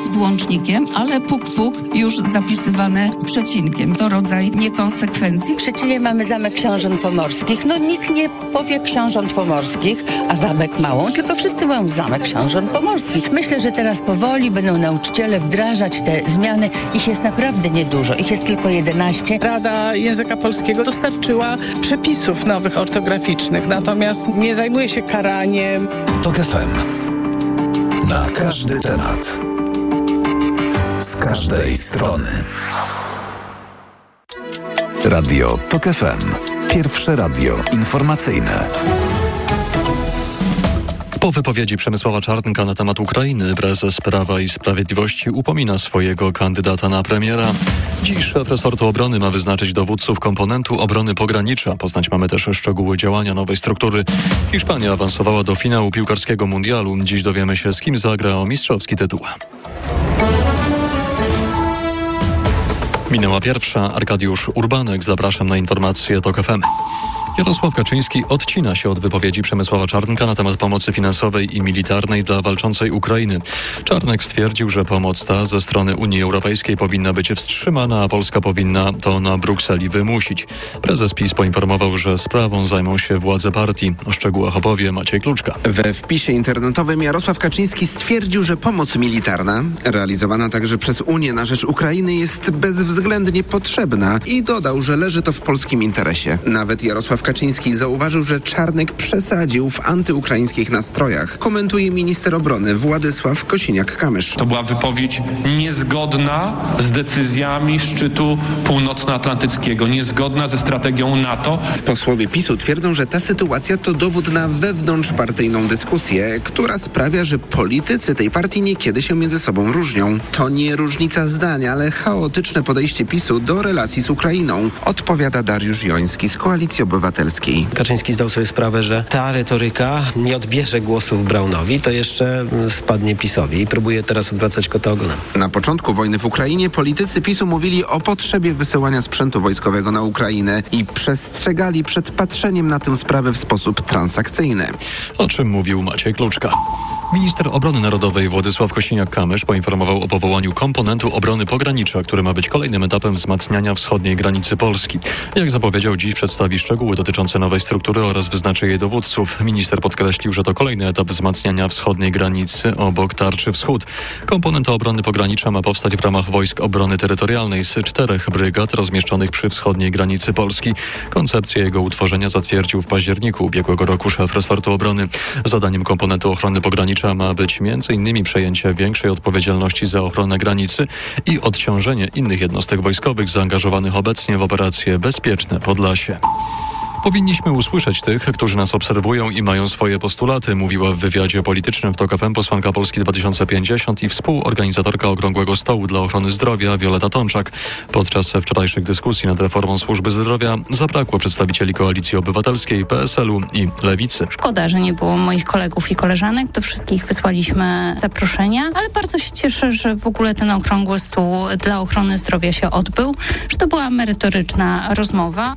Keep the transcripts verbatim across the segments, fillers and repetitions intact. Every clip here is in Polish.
z łącznikiem, ale puk, puk już zapisywane z przecinkiem. To rodzaj niekonsekwencji. W Szczecinie mamy Zamek Książąt Pomorskich. No nikt nie powie Książąt Pomorskich, a Zamek Małą, tylko wszyscy mówią Zamek Książąt Pomorskich. Myślę, że teraz powoli będą nauczyciele wdrażać te zmiany. Ich jest naprawdę niedużo. Ich jest tylko jedenaście. Rada Języka Polskiego dostarczyła przepisów nowych ortograficznych, natomiast nie zajmuje się karaniem. TOK F M. Na każdy temat. Z każdej strony. Radio TOK F M. Pierwsze radio informacyjne. Po wypowiedzi Przemysława Czarnka na temat Ukrainy prezes Prawa i Sprawiedliwości upomina swojego kandydata na premiera. Dziś szef resortu obrony ma wyznaczyć dowódców komponentu obrony pogranicza. Poznać mamy też szczegóły działania nowej struktury. Hiszpania awansowała do finału piłkarskiego mundialu. Dziś dowiemy się, z kim zagra o mistrzowski tytuł. Minęła pierwsza. Arkadiusz Urbanek. Zapraszam na informacje TOK F M. Jarosław Kaczyński odcina się od wypowiedzi Przemysława Czarnka na temat pomocy finansowej i militarnej dla walczącej Ukrainy. Czarnek stwierdził, że pomoc ta ze strony Unii Europejskiej powinna być wstrzymana, a Polska powinna to na Brukseli wymusić. Prezes PiS poinformował, że sprawą zajmą się władze partii. O szczegółach opowie Maciej Kluczka. We wpisie internetowym Jarosław Kaczyński stwierdził, że pomoc militarna, realizowana także przez Unię na rzecz Ukrainy, jest bezwzględnie potrzebna i dodał, że leży to w polskim interesie. Nawet Jarosław Kaczyński zauważył, że Czarnek przesadził w antyukraińskich nastrojach. Komentuje minister obrony Władysław Kosiniak-Kamysz. To była wypowiedź niezgodna z decyzjami szczytu północnoatlantyckiego, niezgodna ze strategią NATO. Posłowie PiSu twierdzą, że ta sytuacja to dowód na wewnątrzpartyjną dyskusję, która sprawia, że politycy tej partii niekiedy się między sobą różnią. To nie różnica zdań, ale chaotyczne podejście PiSu do relacji z Ukrainą, odpowiada Dariusz Joński z Koalicji Obywatelskiej. Kaczyński zdał sobie sprawę, że ta retoryka nie odbierze głosów Braunowi, to jeszcze spadnie PiSowi i próbuje teraz odwracać kota ogonem. Na początku wojny w Ukrainie politycy PiSu mówili o potrzebie wysyłania sprzętu wojskowego na Ukrainę i przestrzegali przed patrzeniem na tę sprawę w sposób transakcyjny. O czym mówił Maciej Kluczka. Minister Obrony Narodowej Władysław Kosiniak-Kamysz poinformował o powołaniu komponentu obrony pogranicza, który ma być kolejnym etapem wzmacniania wschodniej granicy Polski. Jak zapowiedział, dziś przedstawi szczegóły dotyczące nowej struktury oraz wyznaczy jej dowódców. Minister podkreślił, że to kolejny etap wzmacniania wschodniej granicy obok Tarczy Wschód. Komponent obrony pogranicza ma powstać w ramach Wojsk Obrony Terytorialnej z czterech brygad rozmieszczonych przy wschodniej granicy Polski. Koncepcję jego utworzenia zatwierdził w październiku ubiegłego roku szef resortu obrony. Zadaniem komponentu ochrony pogranicza ma być między innymi przejęcie większej odpowiedzialności za ochronę granicy i odciążenie innych jednostek wojskowych zaangażowanych obecnie w operację Bezpieczne Podlasie. Powinniśmy usłyszeć tych, którzy nas obserwują i mają swoje postulaty, mówiła w wywiadzie politycznym w TOK F M posłanka Polski dwa tysiące pięćdziesiąt i współorganizatorka Okrągłego Stołu dla Ochrony Zdrowia Wioleta Tomczak. Podczas wczorajszych dyskusji nad reformą służby zdrowia zabrakło przedstawicieli Koalicji Obywatelskiej, P S L u i Lewicy. Szkoda, że nie było moich kolegów i koleżanek. Do wszystkich wysłaliśmy zaproszenia, ale bardzo się cieszę, że w ogóle ten Okrągły Stół dla Ochrony Zdrowia się odbył, że to była merytoryczna rozmowa.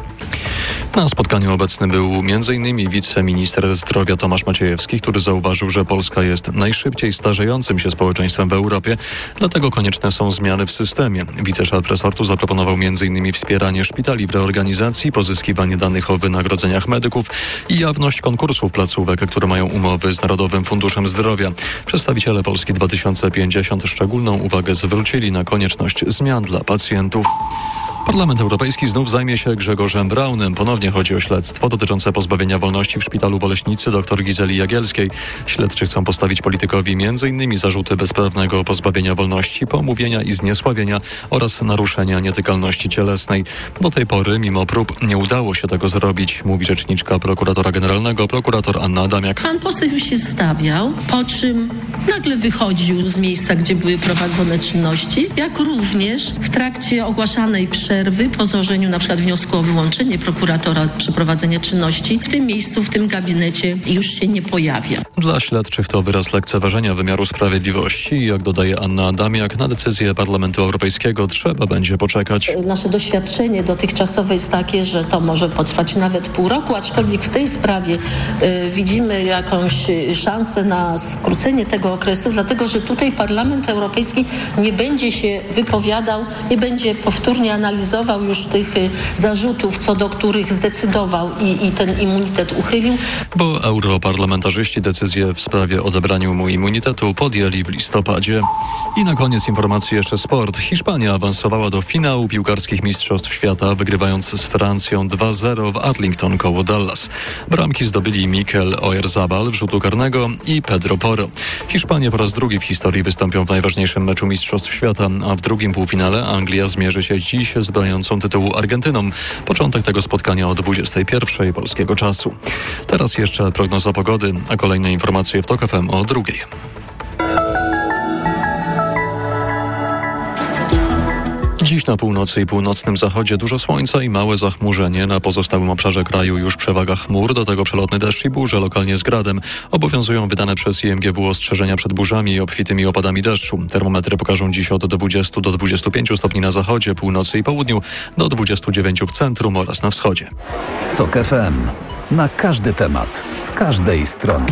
Na spotkaniu obecny był m.in. wiceminister zdrowia Tomasz Maciejewski, który zauważył, że Polska jest najszybciej starzejącym się społeczeństwem w Europie, dlatego konieczne są zmiany w systemie. Wiceszef resortu zaproponował m.in. wspieranie szpitali w reorganizacji, pozyskiwanie danych o wynagrodzeniach medyków i jawność konkursów placówek, które mają umowy z Narodowym Funduszem Zdrowia. Przedstawiciele Polski dwa tysiące pięćdziesiąt szczególną uwagę zwrócili na konieczność zmian dla pacjentów. Parlament Europejski znów zajmie się Grzegorzem Braunem. Ponownie chodzi o śledztwo dotyczące pozbawienia wolności w szpitalu w Oleśnicy dr Gizeli Jagielskiej. Śledczy chcą postawić politykowi m.in. zarzuty bezprawnego pozbawienia wolności, pomówienia i zniesławienia oraz naruszenia nietykalności cielesnej. Do tej pory, mimo prób, nie udało się tego zrobić, mówi rzeczniczka prokuratora generalnego, prokurator Anna Adamiak. Pan poseł się stawiał, po czym nagle wychodził z miejsca, gdzie były prowadzone czynności, jak również w trakcie ogłaszanej przerwy przerwy po złożeniu na przykład wniosku o wyłączenie prokuratora przeprowadzenia czynności w tym miejscu, w tym gabinecie już się nie pojawia. Dla śledczych to wyraz lekceważenia wymiaru sprawiedliwości. Jak dodaje Anna Adamiak, na decyzję Parlamentu Europejskiego trzeba będzie poczekać. Nasze doświadczenie dotychczasowe jest takie, że to może potrwać nawet pół roku, aczkolwiek w tej sprawie y, widzimy jakąś szansę na skrócenie tego okresu, dlatego że tutaj Parlament Europejski nie będzie się wypowiadał, nie będzie powtórnie analizował już tych y, zarzutów, co do których zdecydował i, i ten immunitet uchylił. Bo europarlamentarzyści decyzję w sprawie odebraniu mu immunitetu podjęli w listopadzie. I na koniec informacji jeszcze sport. Hiszpania awansowała do finału piłkarskich Mistrzostw Świata, wygrywając z Francją dwa zero w Arlington koło Dallas. Bramki zdobyli Mikel Oyarzabal rzutu karnego i Pedro Porro. Hiszpanie po raz drugi w historii wystąpią w najważniejszym meczu Mistrzostw Świata, a w drugim półfinale Anglia zmierzy się dziś z broniącą tytułu Argentyną. Początek tego spotkania o dwudziestej pierwszej polskiego czasu. Teraz jeszcze prognoza pogody, a kolejne informacje w TOK F M o drugiej. Dziś na północy i północnym zachodzie dużo słońca i małe zachmurzenie. Na pozostałym obszarze kraju już przewaga chmur, do tego przelotny deszcz i burze, lokalnie z gradem. Obowiązują wydane przez I M G W ostrzeżenia przed burzami i obfitymi opadami deszczu. Termometry pokażą dziś od dwudziestu do dwudziestu pięciu stopni na zachodzie, północy i południu, do dwudziestu dziewięciu w centrum oraz na wschodzie. TOK F M. Na każdy temat, z każdej strony.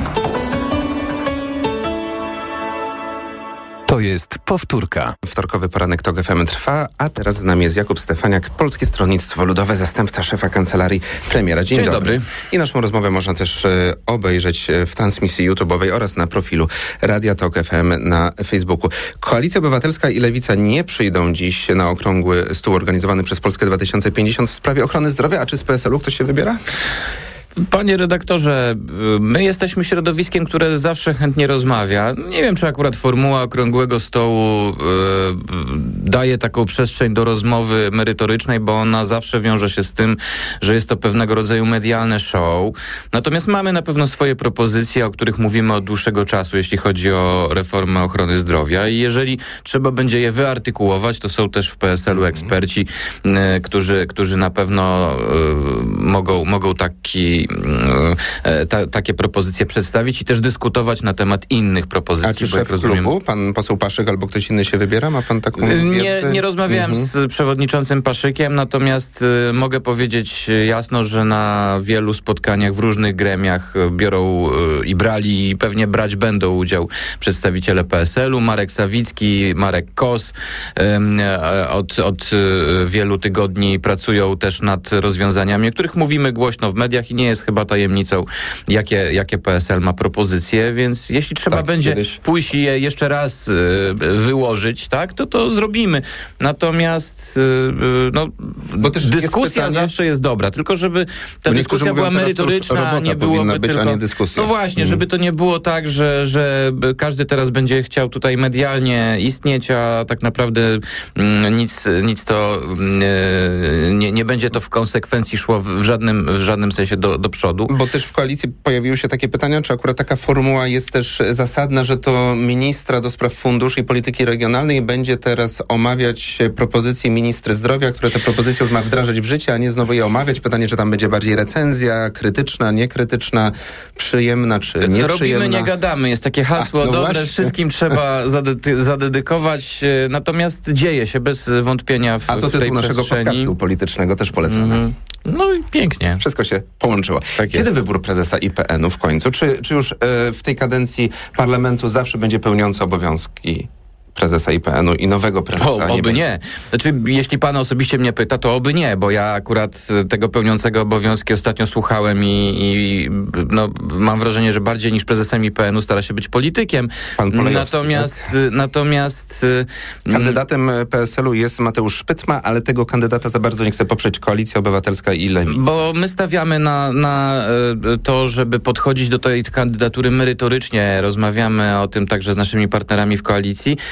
To jest powtórka. Wtorkowy poranek TOK F M trwa, a teraz z nami jest Jakub Stefaniak, Polskie Stronnictwo Ludowe, zastępca szefa kancelarii premiera. Dzień, Dzień dobry. dobry. I naszą rozmowę można też e, obejrzeć w transmisji YouTube'owej oraz na profilu Radia TOK F M na Facebooku. Koalicja Obywatelska i Lewica nie przyjdą dziś na okrągły stół organizowany przez Polskę dwa tysiące pięćdziesiąt w sprawie ochrony zdrowia, a czy z P S L u ktoś się wybiera? Panie redaktorze, my jesteśmy środowiskiem, które zawsze chętnie rozmawia. Nie wiem, czy akurat formuła okrągłego stołu yy, daje taką przestrzeń do rozmowy merytorycznej, bo ona zawsze wiąże się z tym, że jest to pewnego rodzaju medialne show. Natomiast mamy na pewno swoje propozycje, o których mówimy od dłuższego czasu, jeśli chodzi o reformę ochrony zdrowia. I jeżeli trzeba będzie je wyartykułować, to są też w P S L u eksperci, yy, którzy, którzy na pewno yy, mogą, mogą taki Ta, takie propozycje przedstawić i też dyskutować na temat innych propozycji. A czy bo jak szef rozumiem, klubu, pan poseł Paszyk albo ktoś inny się wybiera? Ma pan taką nie, wiedzę? nie rozmawiałem mhm. z przewodniczącym Paszykiem, natomiast y, mogę powiedzieć jasno, że na wielu spotkaniach w różnych gremiach biorą y, i brali i pewnie brać będą udział przedstawiciele P S L u, Marek Sawicki, Marek Kos. Y, y, od, od y, wielu tygodni pracują też nad rozwiązaniami, o których mówimy głośno w mediach i nie jest chyba tajemnicą, jakie, jakie P S L ma propozycje, więc jeśli trzeba tak, będzie kiedyś... pójść i je jeszcze raz y, wyłożyć, tak, to to zrobimy. Natomiast y, no, bo też dyskusja pytanie... zawsze jest dobra, tylko żeby ta dyskusja była merytoryczna, a nie byłoby być, tylko... a nie dyskusja. No właśnie, mm. żeby to nie było tak, że, że każdy teraz będzie chciał tutaj medialnie istnieć, a tak naprawdę mm, nic, nic to mm, nie, nie będzie to w konsekwencji szło w, w żadnym, w żadnym sensie do, do przodu. Bo też w koalicji pojawiły się takie pytania, czy akurat taka formuła jest też zasadna, że to ministra do spraw funduszy i polityki regionalnej będzie teraz omawiać propozycje ministry zdrowia, które te propozycje już ma wdrażać w życie, a nie znowu je omawiać. Pytanie, czy tam będzie bardziej recenzja, krytyczna, niekrytyczna, przyjemna, czy nieprzyjemna. Robimy, nie gadamy. Jest takie hasło, a, no dobre, właśnie. Wszystkim trzeba zade- zadedykować, natomiast dzieje się bez wątpienia w, a to w tej naszego przestrzeni. podcastu politycznego też polecamy. Mm-hmm. No i pięknie. Wszystko się połączyło. Tak Kiedy jest. Wybór prezesa I P N u w końcu? Czy, czy już e, w tej kadencji parlamentu zawsze będzie pełniący obowiązki prezesa I P N u i nowego prezesa? O, oby nie. Znaczy, jeśli pan osobiście mnie pyta, to oby nie, bo ja akurat tego pełniącego obowiązki ostatnio słuchałem i, i no, mam wrażenie, że bardziej niż prezesem I P N u stara się być politykiem. Pan natomiast, tak? natomiast kandydatem P S L u jest Mateusz Szpytma, ale tego kandydata za bardzo nie chce poprzeć Koalicja Obywatelska i Lewica. Bo my stawiamy na, na to, żeby podchodzić do tej kandydatury merytorycznie. Rozmawiamy o tym także z naszymi partnerami w koalicji.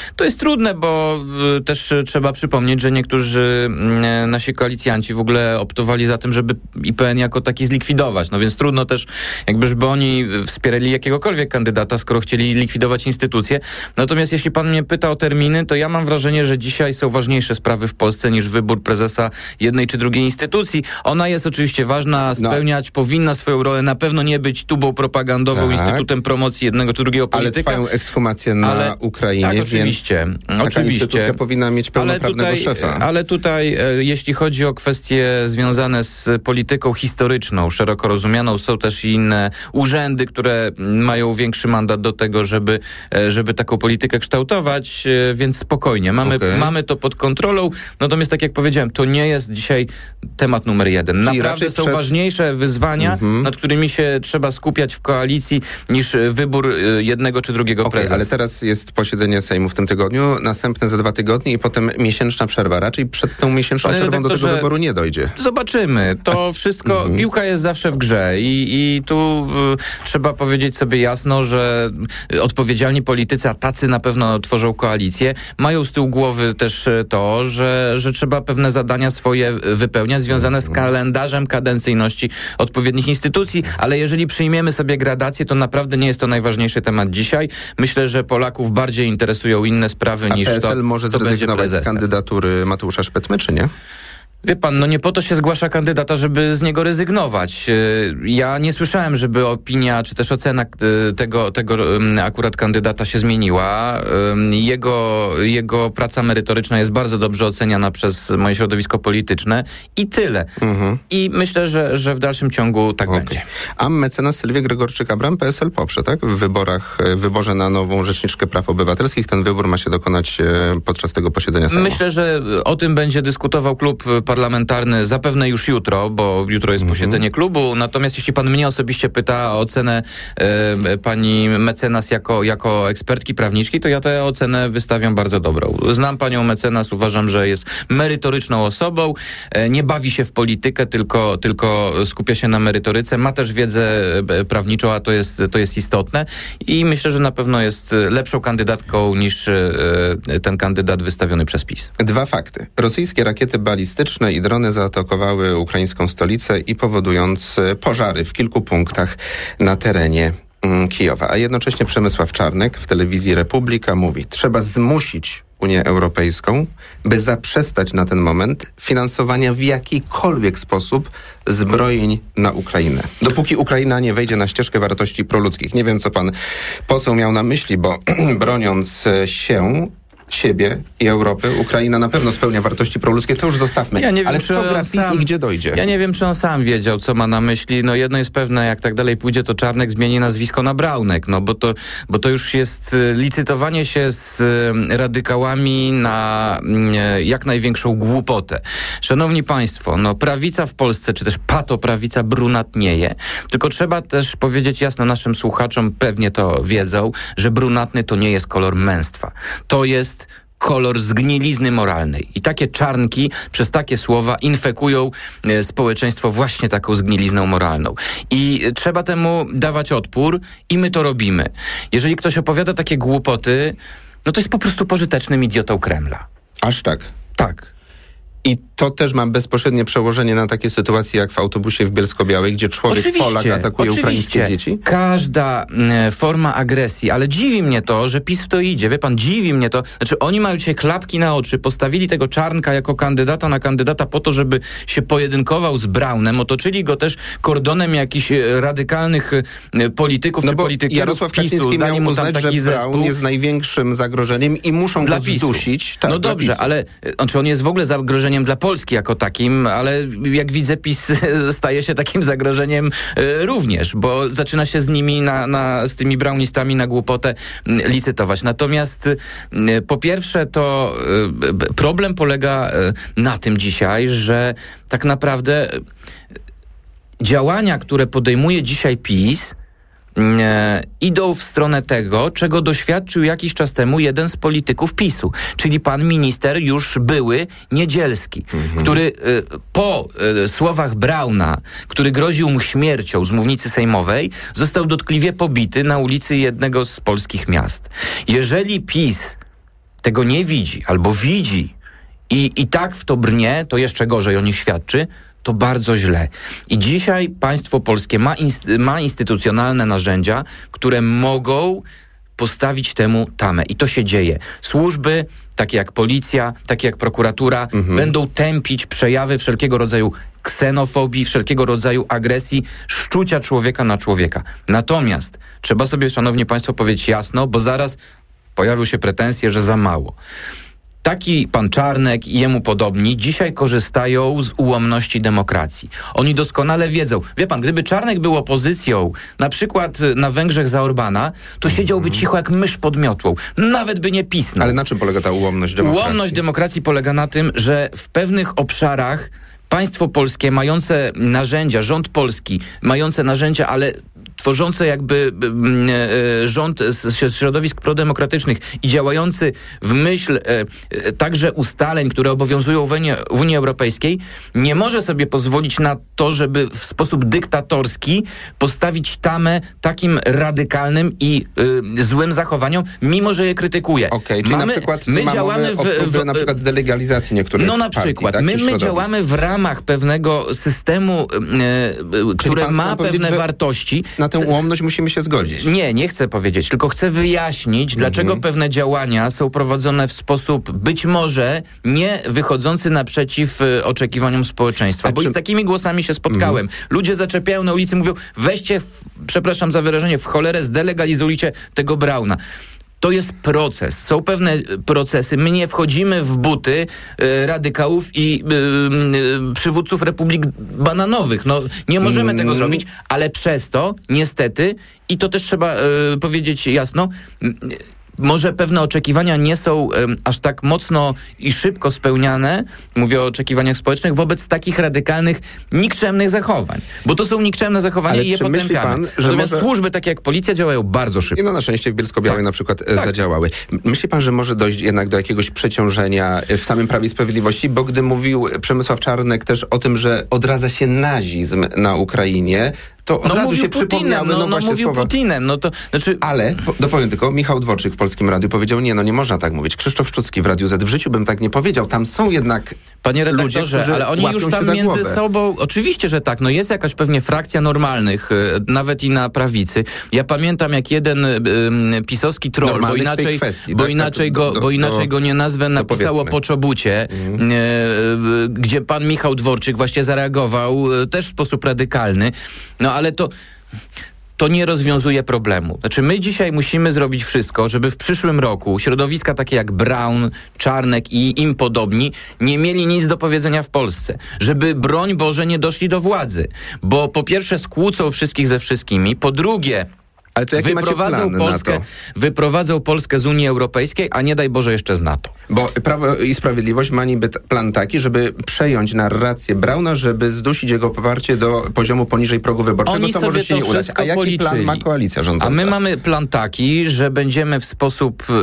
To jest trudne, bo y, też trzeba przypomnieć, że niektórzy y, nasi koalicjanci w ogóle optowali za tym, żeby I P N jako taki zlikwidować. No więc trudno też, jakby, żeby oni wspierali jakiegokolwiek kandydata, skoro chcieli likwidować instytucje. Natomiast jeśli pan mnie pyta o terminy, to ja mam wrażenie, że dzisiaj są ważniejsze sprawy w Polsce niż wybór prezesa jednej czy drugiej instytucji. Ona jest oczywiście ważna, spełniać, no. powinna swoją rolę, na pewno nie być tubą propagandową, tak. instytutem promocji jednego czy drugiego polityka. Ale trwają ekshumacje na ale, Ukrainie, tak, oczywiście. Więc taka oczywiście. instytucja powinna mieć pełnoprawnego ale tutaj, szefa. Ale tutaj, e, jeśli chodzi o kwestie związane z polityką historyczną, szeroko rozumianą, są też i inne urzędy, które mają większy mandat do tego, żeby, e, żeby taką politykę kształtować, e, więc spokojnie. Mamy, okay. mamy to pod kontrolą, natomiast tak jak powiedziałem, to nie jest dzisiaj temat numer jeden. Czyli naprawdę są przed... ważniejsze wyzwania, mm-hmm. nad którymi się trzeba skupiać w koalicji, niż wybór jednego czy drugiego okay, prezesa. Ale teraz jest posiedzenie Sejmu w tym tygodniu, następne za dwa tygodnie i potem miesięczna przerwa. Raczej przed tą miesięczną Panie przerwą do tego wyboru nie dojdzie. Zobaczymy. To wszystko, mm-hmm. piłka jest zawsze w grze i, i tu y, trzeba powiedzieć sobie jasno, że odpowiedzialni politycy, a tacy na pewno tworzą koalicję, mają z tyłu głowy też to, że, że trzeba pewne zadania swoje wypełniać, związane z kalendarzem kadencyjności odpowiednich instytucji, ale jeżeli przyjmiemy sobie gradację, to naprawdę nie jest to najważniejszy temat dzisiaj. Myślę, że Polaków bardziej interesują inne sprawy A niż P S L to, może to będzie prezesem. Z kandydatury Mateusza Szpetmy, czy nie? Wie pan, no nie po to się zgłasza kandydata, żeby z niego rezygnować. Ja nie słyszałem, żeby opinia, czy też ocena tego, tego akurat kandydata się zmieniła. Jego, jego praca merytoryczna jest bardzo dobrze oceniana przez moje środowisko polityczne i tyle. Mhm. I myślę, że, że w dalszym ciągu tak okay. będzie. A mecenas Sylwię Gregorczyk-Abram P S L poprze, tak? W wyborach, w wyborze na nową Rzeczniczkę Praw Obywatelskich. Ten wybór ma się dokonać podczas tego posiedzenia Sejmu. Myślę, że o tym będzie dyskutował klub parlamentarny zapewne już jutro, bo jutro jest mm-hmm. posiedzenie klubu. Natomiast jeśli pan mnie osobiście pyta o ocenę e, pani mecenas jako, jako ekspertki prawniczki, to ja tę ocenę wystawiam bardzo dobrą. Znam panią mecenas, uważam, że jest merytoryczną osobą, e, nie bawi się w politykę, tylko, tylko skupia się na merytoryce, ma też wiedzę prawniczą, a to jest, to jest istotne i myślę, że na pewno jest lepszą kandydatką niż e, ten kandydat wystawiony przez PiS. Dwa fakty. Rosyjskie rakiety balistyczne i drony zaatakowały ukraińską stolicę i powodując pożary w kilku punktach na terenie Kijowa. A jednocześnie Przemysław Czarnek w telewizji Republika mówi, trzeba zmusić Unię Europejską, by zaprzestać na ten moment finansowania w jakikolwiek sposób zbrojeń na Ukrainę. Dopóki Ukraina nie wejdzie na ścieżkę wartości proludzkich. Nie wiem, co pan poseł miał na myśli, bo broniąc się siebie i Europy, Ukraina na pewno spełnia wartości proludzkie, to już zostawmy. Ja nie wiem, ale co gra PiS i gdzie dojdzie? Ja nie wiem, czy on sam wiedział, co ma na myśli. No jedno jest pewne, jak tak dalej pójdzie, to Czarnek zmieni nazwisko na Braunek, no bo to, bo to już jest licytowanie się z radykałami na jak największą głupotę. Szanowni państwo, no prawica w Polsce, czy też patoprawica brunatnieje, tylko trzeba też powiedzieć jasno naszym słuchaczom, pewnie to wiedzą, że brunatny to nie jest kolor męstwa. To jest kolor zgnilizny moralnej. I takie czarnki przez takie słowa infekują e, społeczeństwo właśnie taką zgnilizną moralną. I e, trzeba temu dawać odpór i my to robimy. Jeżeli ktoś opowiada takie głupoty, no to jest po prostu pożytecznym idiotą Kremla. Aż tak? Tak. I to też ma bezpośrednie przełożenie na takie sytuacje jak w autobusie w Bielsko-Białej, gdzie człowiek oczywiście, Polak atakuje oczywiście. ukraińskie dzieci? Każda e, forma agresji, ale dziwi mnie to, że PiS w to idzie. Wie pan, dziwi mnie to. Znaczy oni mają dzisiaj klapki na oczy, postawili tego Czarnka jako kandydata na kandydata po to, żeby się pojedynkował z Braunem, otoczyli go też kordonem jakichś radykalnych e, polityków no czy polityków Jarosław Kaczyński miał mu uznać, że Braun zespół. jest największym zagrożeniem i muszą dla go PiSu. zdusić. Tak, no dobrze, ale znaczy on jest w ogóle zagrożeniem dla Polski jako takim, ale jak widzę, PiS staje się takim zagrożeniem y, również, bo zaczyna się z nimi, na, na, z tymi braunistami na głupotę y, licytować. Natomiast y, po pierwsze to y, problem polega y, na tym dzisiaj, że tak naprawdę y, działania, które podejmuje dzisiaj PiS, E, idą w stronę tego, czego doświadczył jakiś czas temu jeden z polityków PiSu, czyli pan minister już były Niedzielski, mhm. który e, po e, słowach Brauna, który groził mu śmiercią z mównicy sejmowej, został dotkliwie pobity na ulicy jednego z polskich miast. Jeżeli PiS tego nie widzi albo widzi i, i tak w to brnie, to jeszcze gorzej o nich świadczy, to bardzo źle. I dzisiaj państwo polskie ma, inst- ma instytucjonalne narzędzia, które mogą postawić temu tamę. I to się dzieje. Służby, takie jak policja, takie jak prokuratura, mhm. będą tępić przejawy wszelkiego rodzaju ksenofobii, wszelkiego rodzaju agresji, szczucia człowieka na człowieka. Natomiast trzeba sobie, szanowni państwo, powiedzieć jasno, bo zaraz pojawią się pretensje, że za mało. Taki pan Czarnek i jemu podobni dzisiaj korzystają z ułomności demokracji. Oni doskonale wiedzą. Wie pan, gdyby Czarnek był opozycją, na przykład na Węgrzech za Orbana, to siedziałby cicho jak mysz pod miotłą. Nawet by nie pisnął. Ale na czym polega ta ułomność demokracji? Ułomność demokracji polega na tym, że w pewnych obszarach państwo polskie mające narzędzia, rząd polski mające narzędzia, ale tworzące jakby e, rząd z środowisk prodemokratycznych i działający w myśl e, także ustaleń, które obowiązują w Unii, w Unii Europejskiej, nie może sobie pozwolić na to, żeby w sposób dyktatorski postawić tamę takim radykalnym i e, złym zachowaniom, mimo że je krytykuje. Okej, okay, czyli mamy, na przykład my działamy w, w, w na przykład delegalizacji niektórych No na partii, przykład. Tak, my, my działamy w ramach pewnego systemu, e, który ma pewne wartości. Na tę ułomność musimy się zgodzić. Nie, nie chcę powiedzieć, tylko chcę wyjaśnić, mhm. dlaczego pewne działania są prowadzone w sposób być może nie wychodzący naprzeciw y, oczekiwaniom społeczeństwa. A bo czy... i z takimi głosami się spotkałem. Mhm. Ludzie zaczepiają na ulicy, mówią, weźcie, w, przepraszam za wyrażenie, w cholerę zdelegalizujcie tego Brauna. To jest proces. Są pewne procesy. My nie wchodzimy w buty e, radykałów i e, e, przywódców republik bananowych. No, nie możemy mm. tego zrobić, ale przez to niestety, i to też trzeba e, powiedzieć jasno, może pewne oczekiwania nie są um, aż tak mocno i szybko spełniane, mówię o oczekiwaniach społecznych, wobec takich radykalnych, nikczemnych zachowań. Bo to są nikczemne zachowania ale i je potępiamy. Pan, że Natomiast może... służby takie jak policja działają bardzo szybko. I no na szczęście w Bielsko-Białej tak. na przykład tak. zadziałały. Myśli pan, że może dojść jednak do jakiegoś przeciążenia w samym Prawie i Sprawiedliwości? Bo gdy mówił Przemysław Czarnek też o tym, że odradza się nazizm na Ukrainie, to od no razu się Putinem, przypomniały no, no, no mówił słowa. Putinem, no to znaczy... Ale, po, dopowiem tylko, Michał Dworczyk w Polskim Radiu powiedział, nie, no nie można tak mówić. Krzysztof Szczucki w Radiu Z, w życiu bym tak nie powiedział. Tam są jednak Panie redaktorze, ludzie, ale oni już tam między głowę. sobą, oczywiście, że tak, no jest jakaś pewnie frakcja normalnych, nawet i na prawicy. Ja pamiętam, jak jeden y, pisowski troll, bo inaczej, kwestii, bo tak, inaczej, tak, go, do, bo inaczej do, go nie nazwę, napisało po czobucie, mm. y, y, gdzie pan Michał Dworczyk właśnie zareagował y, też w sposób radykalny. No ale to... To nie rozwiązuje problemu. Znaczy my dzisiaj musimy zrobić wszystko, żeby w przyszłym roku środowiska takie jak Braun, Czarnek i im podobni nie mieli nic do powiedzenia w Polsce. Żeby, broń Boże, nie doszli do władzy. Bo po pierwsze skłócą wszystkich ze wszystkimi, po drugie ale to jakie wyprowadzą macie Polskę, na to? wyprowadzą Polskę z Unii Europejskiej, a nie daj Boże jeszcze z NATO. Bo Prawo i Sprawiedliwość ma niby plan taki, żeby przejąć narrację Brauna, żeby zdusić jego poparcie do poziomu poniżej progu wyborczego, Oni co może się nie udać. A jaki policzyli. plan ma koalicja rządząca? A my mamy plan taki, że będziemy w sposób yy,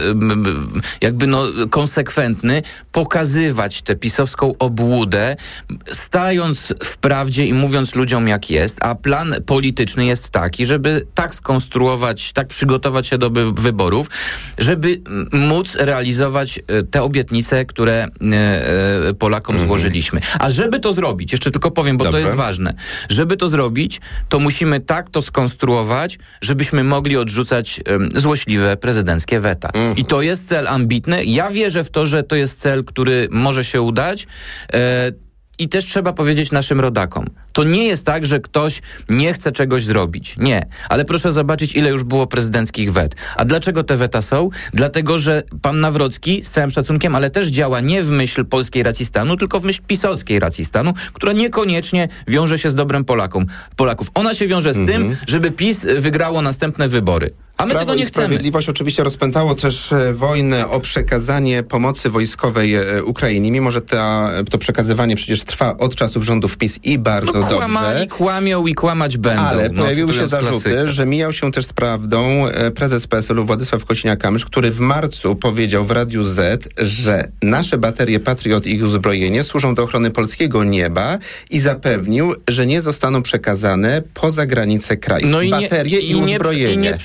jakby no konsekwentny pokazywać tę pisowską obłudę, stając w prawdzie i mówiąc ludziom jak jest, a plan polityczny jest taki, żeby tak skonstruować, tak przygotować się do by- wyborów, żeby móc realizować te obietnice, które e, Polakom mm. złożyliśmy. A żeby to zrobić, jeszcze tylko powiem, bo Dobrze. to jest ważne, żeby to zrobić, to musimy tak to skonstruować, żebyśmy mogli odrzucać e, złośliwe prezydenckie weta. Mm. I to jest cel ambitny. Ja wierzę w to, że to jest cel, który może się udać. E, I też trzeba powiedzieć naszym rodakom. To nie jest tak, że ktoś nie chce czegoś zrobić. Nie. Ale proszę zobaczyć, ile już było prezydenckich wet. A dlaczego te weta są? Dlatego, że pan Nawrocki, z całym szacunkiem, ale też działa nie w myśl polskiej racji stanu, tylko w myśl pisowskiej racji stanu, która niekoniecznie wiąże się z dobrem Polakom, Polaków. Ona się wiąże z mm-hmm. tym, żeby PiS wygrało następne wybory. A my Prawo tego nie i chcemy. Sprawiedliwość oczywiście rozpętało też e, wojnę o przekazanie pomocy wojskowej e, Ukrainie, mimo że ta, to przekazywanie przecież trwa od czasów rządów PiS i bardzo no, kłamali, dobrze. kłamią i kłamać będą. Ale no, pojawiły się zarzuty, klasykę. że mijał się też z prawdą e, prezes P S L u Władysław Kosiniak-Kamysz, który w marcu powiedział w Radiu Z, że nasze baterie Patriot i ich uzbrojenie służą do ochrony polskiego nieba i zapewnił, że nie zostaną przekazane poza granice kraju. No i baterie nie, i, i uzbrojenie. Nie, I nie przekazał.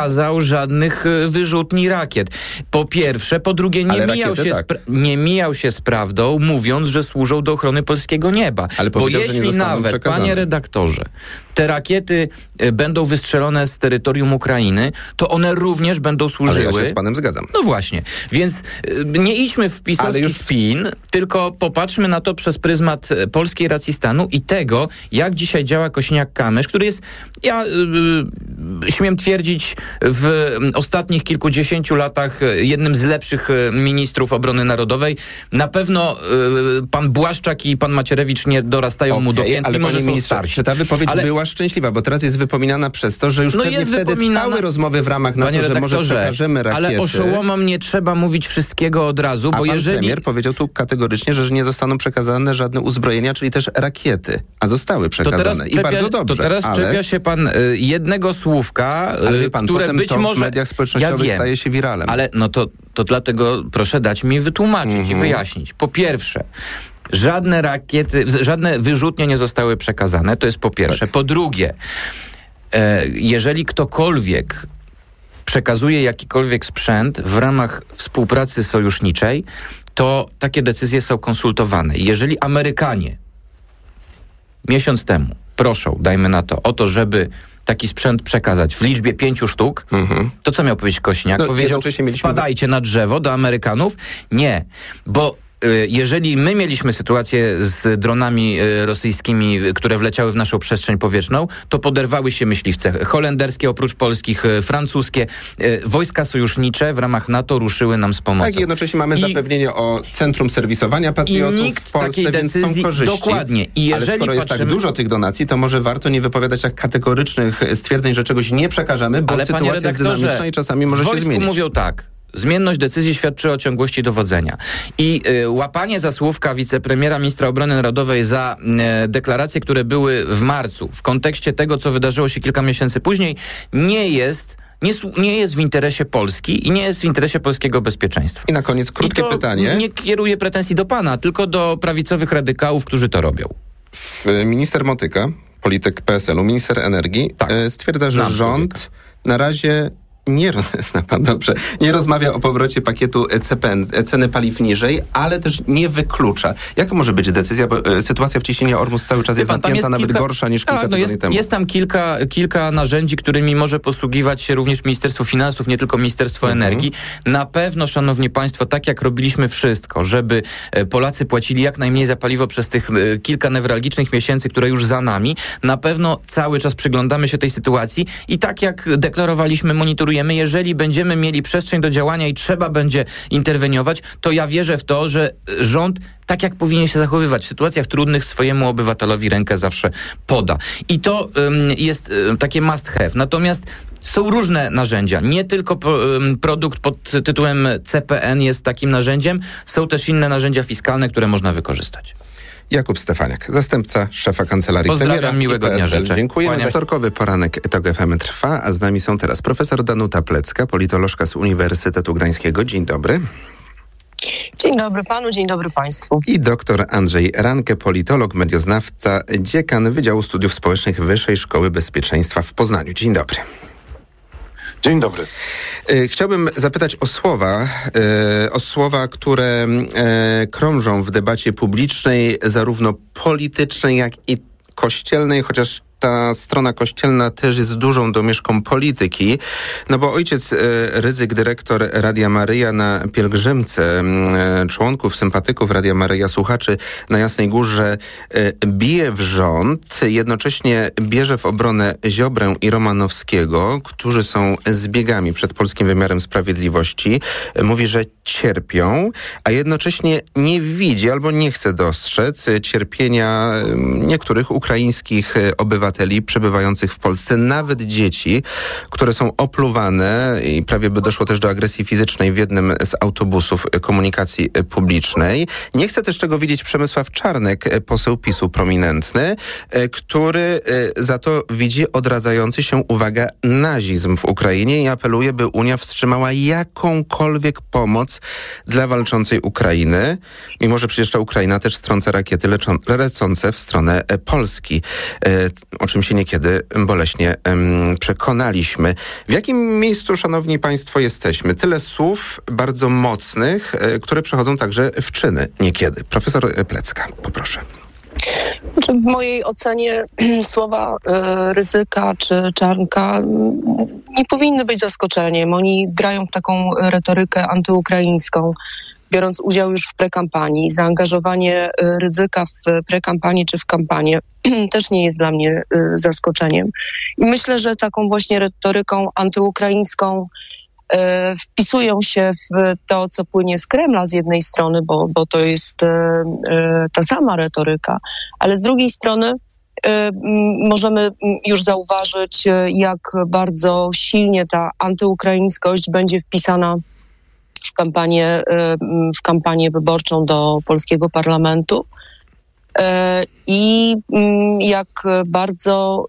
przekazał żadnych wyrzutni rakiet. Po pierwsze, po drugie nie, Ale mijał, rakiety, się tak. z pra- nie mijał się z prawdą, mówiąc, że służą do ochrony polskiego nieba. Ale Bo powiedział, że nie jeśli zostaną nawet, przekazane. panie redaktorze, te rakiety e, będą wystrzelone z terytorium Ukrainy, to one również będą Ale służyły... ja się z panem zgadzam. No właśnie, więc y, nie idźmy w pisowski Ale już- spin, tylko popatrzmy na to przez pryzmat e, polskiej racji stanu i tego, jak dzisiaj działa Kosiniak-Kamysz, który jest, ja y, y, śmiem twierdzić, w ostatnich kilkudziesięciu latach e, jednym z lepszych e, ministrów obrony narodowej. Na pewno y, pan Błaszczak i pan Macierewicz nie dorastają mu do Okej, pięt, ale mimo że panie są ministrze, starsi. czy ta wypowiedź Ale- była szczęśliwa? Bo teraz jest wypominana przez to, że już No pewnie jest wtedy wypominana- trwały rozmowy w ramach na Panie to, że może redaktorze, przekażemy rakiety. ale oszołomom nie trzeba mówić wszystkiego od razu, A bo pan jeżeli... premier powiedział tu kategorycznie, że nie zostaną przekazane żadne uzbrojenia, czyli też rakiety, a zostały To przekazane. teraz, I czepia, bardzo dobrze. to teraz ale... czepia się pan y, jednego słówka, y, Ale wie pan, które potem być to może... w mediach społecznościowych ja wiem, staje się wiralem. Ale no to, to dlatego proszę dać mi wytłumaczyć Mhm. i wyjaśnić. Po pierwsze, żadne rakiety, żadne wyrzutnie nie zostały przekazane, to jest po pierwsze. Tak. Po drugie, e, jeżeli ktokolwiek przekazuje jakikolwiek sprzęt w ramach współpracy sojuszniczej, to takie decyzje są konsultowane. Jeżeli Amerykanie miesiąc temu proszą, dajmy na to, o to, żeby taki sprzęt przekazać w liczbie pięciu sztuk, Mhm. to co miał powiedzieć Kosiniak? No, Powiedział, jednocześnie mieliśmy spadajcie na drzewo do Amerykanów? Nie, bo y, jeżeli my mieliśmy sytuację z dronami y, rosyjskimi, y, które wleciały w naszą przestrzeń powietrzną, to poderwały się myśliwce holenderskie, oprócz polskich, y, francuskie. Y, wojska sojusznicze w ramach NATO ruszyły nam z pomocą. Tak, i jednocześnie mamy I- zapewnienie o centrum serwisowania patriotów I nikt w Polsce, takiej więc są decyzji- korzyści. dokładnie. I Ale jeżeli skoro jest patrzymy- tak dużo tych donacji, to może warto nie wypowiadać tak kategorycznych stwierdzeń, że czegoś nie przekażemy, bo Ale panie sytuacja jest redaktorze, dynamiczna i czasami może w się wojsku zmienić. mówią tak. Zmienność decyzji świadczy o ciągłości dowodzenia. I y, łapanie za słówka wicepremiera, ministra obrony narodowej za y, deklaracje, które były w marcu, w kontekście tego, co wydarzyło się kilka miesięcy później, nie jest... Nie, słu- nie jest w interesie Polski i nie jest w interesie polskiego bezpieczeństwa. I na koniec krótkie I to pytanie. nie kieruję pretensji do pana, tylko do prawicowych radykałów, którzy to robią. W- Minister Motyka, polityk P S L u, minister energii, Tak. e, stwierdza, że Znam rząd człowieka. na razie nie, roz... zna pan dobrze, nie rozmawia o powrocie pakietu C P N, e, ceny paliw niżej, ale też nie wyklucza. Jaka może być decyzja, bo e, sytuacja w ciśnieniu Ormus cały czas Wie jest pan, tam napięta, nawet kilka- gorsza niż kilka tak, no tygodni jest, temu. jest tam kilka, kilka narzędzi, którymi może posługiwać się również Ministerstwo Finansów, nie tylko Ministerstwo Mhm. Energii. Na pewno, szanowni państwo, tak jak robiliśmy wszystko, żeby e, Polacy płacili jak najmniej za paliwo przez tych e, kilka newralgicznych miesięcy, które już za nami, na pewno cały czas przyglądamy się tej sytuacji i tak jak deklarowaliśmy, monitorujemy, jeżeli będziemy mieli przestrzeń do działania i trzeba będzie interweniować, to ja wierzę w to, że rząd tak jak powinien się zachowywać w sytuacjach trudnych, swojemu obywatelowi rękę zawsze poda. I to um, jest um, takie must have. Natomiast są różne narzędzia. Nie tylko pro, um, produkt pod tytułem C P N jest takim narzędziem. Są też inne narzędzia fiskalne, które można wykorzystać. Jakub Stefaniak, zastępca szefa Kancelarii Pozdrawiam, Premiera miłego i P S L. dnia życzę. Dziękujemy. Kłaniam. Wtorkowy poranek T O G F M trwa, a z nami są teraz profesor Danuta Plecka, politolożka z Uniwersytetu Gdańskiego. Dzień dobry. Dzień dobry panu, dzień dobry państwu. I doktor Andrzej Ranke, politolog, medioznawca, dziekan Wydziału Studiów Społecznych Wyższej Szkoły Bezpieczeństwa w Poznaniu. Dzień dobry. Dzień dobry. Chciałbym zapytać o słowa, o słowa, które krążą w debacie publicznej, zarówno politycznej, jak i kościelnej, chociaż ta strona kościelna też jest dużą domieszką polityki, no bo ojciec Rydzyk, dyrektor Radia Maryja na pielgrzymce członków, sympatyków Radia Maryja, słuchaczy na Jasnej Górze bije w rząd, jednocześnie bierze w obronę Ziobrę i Romanowskiego, którzy są zbiegami przed polskim wymiarem sprawiedliwości. Mówi, że cierpią, a jednocześnie nie widzi albo nie chce dostrzec cierpienia niektórych ukraińskich obywateli przebywających w Polsce, nawet dzieci, które są opluwane i prawie by doszło też do agresji fizycznej w jednym z autobusów komunikacji publicznej. Nie chce też tego widzieć Przemysław Czarnek, poseł PiSu prominentny, który za to widzi odradzający się, uwaga, nazizm w Ukrainie i apeluje, by Unia wstrzymała jakąkolwiek pomoc dla walczącej Ukrainy, mimo że przecież ta Ukraina też strąca rakiety leczą, lecące w stronę Polski. o czym się niekiedy boleśnie um, przekonaliśmy. W jakim miejscu, szanowni państwo, jesteśmy? Tyle słów bardzo mocnych, e, które przechodzą także w czyny niekiedy. Profesor Plecka, poproszę. W mojej ocenie słowa y, Rydzyka czy Czarnka nie powinny być zaskoczeniem. Oni grają w taką retorykę antyukraińską, biorąc udział już w prekampanii. Zaangażowanie Rydzyka w prekampanię czy w kampanię też nie jest dla mnie y, zaskoczeniem. I myślę, że taką właśnie retoryką antyukraińską y, wpisują się w to, co płynie z Kremla z jednej strony, bo, bo to jest y, y, ta sama retoryka, ale z drugiej strony y, y, możemy już zauważyć, y, jak bardzo silnie ta antyukraińskość będzie wpisana w kampanię, w kampanię wyborczą do polskiego parlamentu i jak bardzo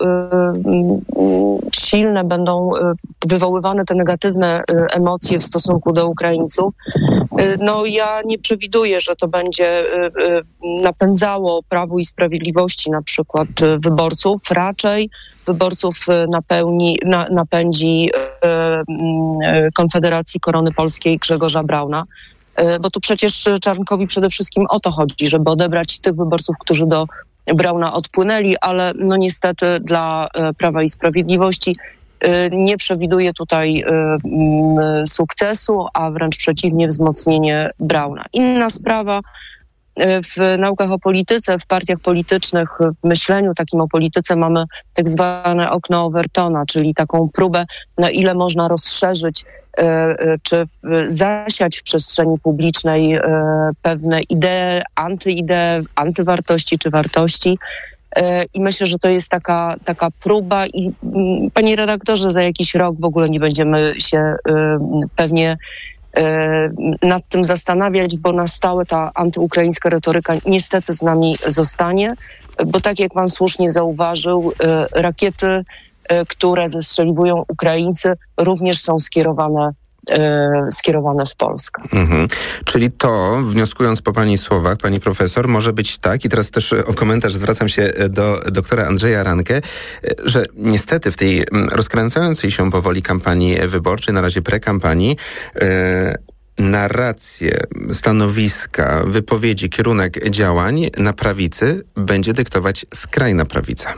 silne będą wywoływane te negatywne emocje w stosunku do Ukraińców. No ja nie przewiduję, że to będzie napędzało Prawu i Sprawiedliwości na przykład wyborców, raczej wyborców napełni, na, napędzi e, Konfederacji Korony Polskiej Grzegorza Brauna, e, bo tu przecież Czarnkowi przede wszystkim o to chodzi, żeby odebrać tych wyborców, którzy do Brauna odpłynęli, ale no niestety dla e, Prawa i Sprawiedliwości e, nie przewiduje tutaj e, m, sukcesu, a wręcz przeciwnie, wzmocnienie Brauna. Inna sprawa, w naukach o polityce, w partiach politycznych, w myśleniu takim o polityce mamy tak zwane okno Overtona, czyli taką próbę, na ile można rozszerzyć czy zasiać w przestrzeni publicznej pewne idee, antyidee, antywartości czy wartości. I myślę, że to jest taka, taka próba i panie redaktorze, za jakiś rok w ogóle nie będziemy się pewnie nad tym zastanawiać, bo na stałe ta antyukraińska retoryka niestety z nami zostanie, bo tak jak pan słusznie zauważył, rakiety, które zestrzeliwują Ukraińcy, również są skierowane skierowane w Polskę. Mhm. Czyli to, wnioskując po pani słowach, pani profesor, może być tak, i teraz też o komentarz zwracam się do doktora Andrzeja Rankę, że niestety w tej rozkręcającej się powoli kampanii wyborczej, na razie prekampanii, yy, narrację, stanowiska, wypowiedzi, kierunek działań na prawicy będzie dyktować skrajna prawica.